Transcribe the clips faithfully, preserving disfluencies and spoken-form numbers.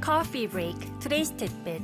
Coffee break. Today's tidbit.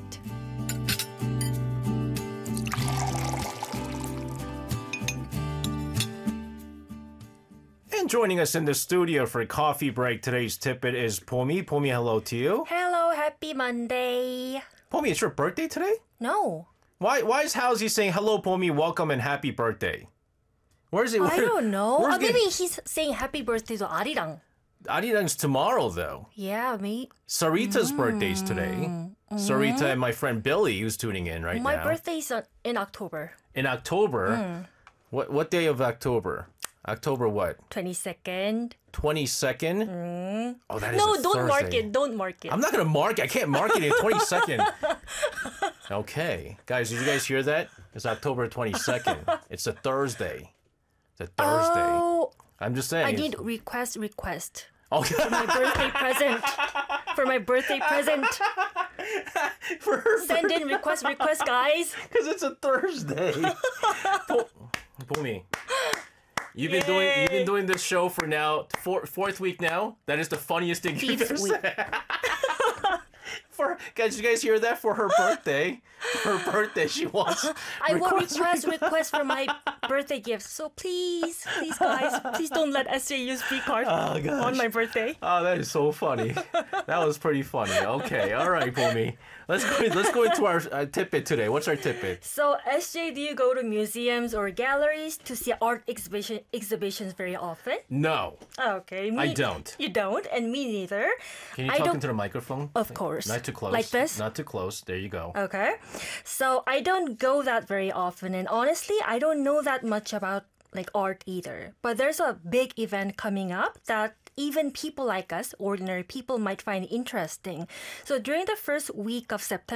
And joining us in the studio for coffee break, today's tidbit is Pomi. Pomi, hello to you. Hello, happy Monday. Pomi, it's your birthday today? No. Why Why is Halsey saying hello, Pomi, welcome and happy birthday? Where's it? I where- don't know. where's Uh, the- maybe he's saying happy birthday to Arirang. Arirang's tomorrow, though. Yeah, me. Sarita's birthday's today. Sarita and my friend Billy, who's tuning in right My now. birthday is in October. In October. What What day of October? October what? twenty-second. twenty-second? Oh, that is No, a don't mark Thursday. it. Don't mark it. I'm not going to mark it. I can't mark it in twenty-second. Okay. Guys, did you guys hear that? It's October twenty-second. It's a Thursday. It's a Thursday. Oh, I'm just saying. I need request, request. Okay. My birthday present. For my birthday present. For her, Send in request, request, guys. because it's a Thursday. Po- Pomi, you've been doing you've been doing this show for now four, fourth week now. That is the funniest thing you've Fifth ever week. said. For guys, you guys hear that? For her birthday, for her birthday, she wants. I will request- request, request for my birthday gifts. So please, please, guys, please don't let S J use free card Oh, gosh. on my birthday. Oh, that is so funny. That was pretty funny. Okay, all right, Pomi. Let's go. Let's go into our uh, tidbit today. What's our tidbit? So, S J, do you go to museums or galleries to see art exhibition exhibitions very often? No, Okay, me, I don't. You don't, and me neither. Can you I talk don't. into the microphone? Of course. Not too close. Like this? Not too close. There you go. Okay, so I don't go that very often, and honestly, I don't know that much about like art either. But there's a big event coming up that even people like us, ordinary people, might find interesting. So during the first week of September.